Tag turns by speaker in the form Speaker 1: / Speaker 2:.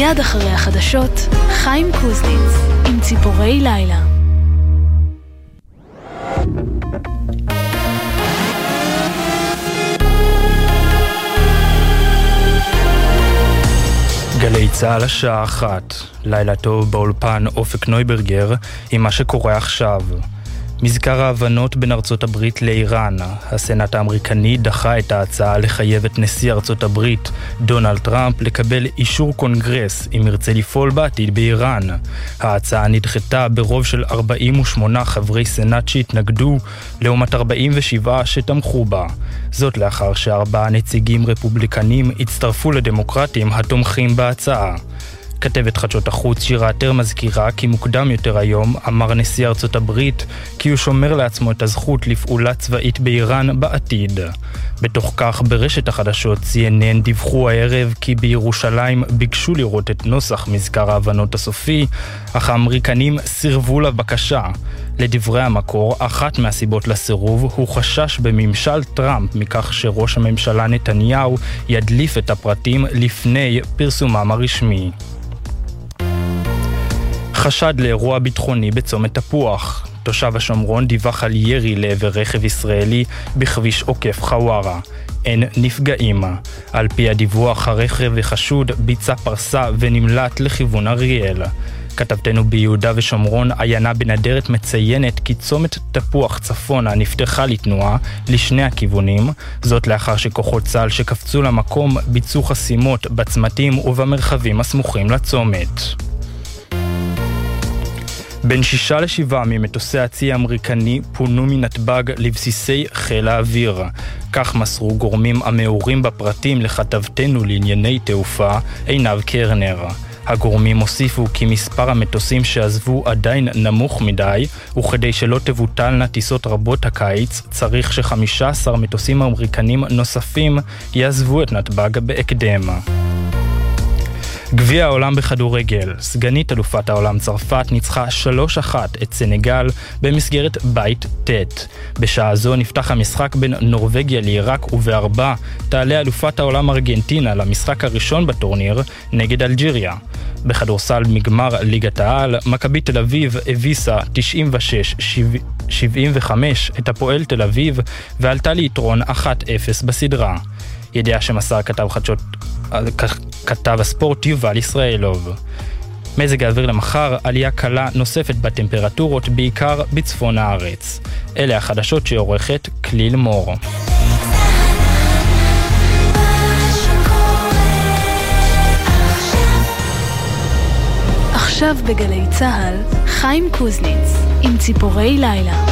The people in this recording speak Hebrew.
Speaker 1: מיד אחרי החדשות, חיים קוזניץ עם ציפורי לילה.
Speaker 2: גלי צהל השעה 1, לילה טוב באולפן אופק נויברגר עם מה שקורה עכשיו. מזכר ההבנות בין ארצות הברית לאיראן. הסנאט האמריקני דחה את ההצעה לחייב את נשיא ארצות הברית, דונלד טראמפ, לקבל אישור קונגרס אם ירצה לפעול בעתיד באיראן. ההצעה נדחתה ברוב של 48 חברי סנאט שהתנגדו, לעומת 47 שתמכו בה. זאת לאחר שארבעה נציגים רפובליקנים הצטרפו לדמוקרטים התומכים בהצעה. כתבת חדשות החוץ שירה עטר מזכירה כי מוקדם יותר היום אמר נשיא ארצות הברית כי הוא שומר לעצמו את הזכות לפעולה צבאית באיראן בעתיד. בתוך כך ברשת החדשות CNN דיווחו הערב כי בירושלים ביקשו לראות את נוסח מזכר ההבנות הסופי, אך האמריקנים סירבו לבקשה. לדברי המקור, אחת מהסיבות לסירוב הוא חשש בממשל טראמפ מכך שראש הממשלה נתניהו ידליף את הפרטים לפני פרסומם הרשמי. חשד לאירוע ביטחוני בצומת תפוח. תושב השומרון דיווח על ירי לעבר רכב ישראלי בכביש עוקף חווארה. אין נפגעים. על פי הדיווח, הרכב החשוד ביצע פרסה ונמלט לכיוון אריאל. כתבתנו ביהודה ושומרון, עיינה בנדרת מציינת כי צומת תפוח צפונה נפתחה לתנועה לשני הכיוונים, זאת לאחר שכוחות צה"ל שקפצו למקום ביצעו חסימות בצמתים ובמרחבים הסמוכים לצומת. בין 6 ל7 ממטוסי הצי האמריקני פונו מנתב"ג לבסיסי חיל האוויר. כך מסרו גורמים המעורים בפרטים לכתבתנו לענייני תעופה, עינב קרנר. הגורמים הוסיפו כי מספר המטוסים שעזבו עדיין נמוך מדי, וכדי שלא תבוטלנה טיסות רבות הקיץ, צריך ש15 מטוסים אמריקנים נוספים יעזבו את נתב"ג בהקדם. גביע העולם בכדורגל. סגנית אלופת העולם צרפת ניצחה 3-1 את סנגל במסגרת בית ט'. בשעה זו נפתח המשחק בין נורווגיה לעיראק, ובארבע תעלה אלופת העולם ארגנטינה למשחק הראשון בטורניר נגד אלג'יריה. בכדורסל מגמר ליגת העל, מכבי תל אביב הביסה 96-75 את הפועל תל אביב ועלתה ליתרון 1-0 בסדרה. ידיעה שמסר כתב הספורט יובל ישראלוב. מזג האוויר למחר, עלייה קלה נוספת בטמפרטורות בעיקר בצפון הארץ. אלה החדשות שעורכת כליל מור.
Speaker 1: עכשיו בגלי צהל, חיים קוזניץ עם ציפורי לילה.